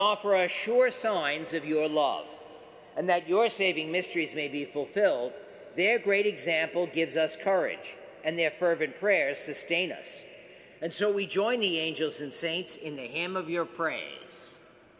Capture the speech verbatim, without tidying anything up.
offer us sure signs of your love, and that your saving mysteries may be fulfilled, their great example gives us courage, and their fervent prayers sustain us. And so we join the angels and saints in the hymn of your praise.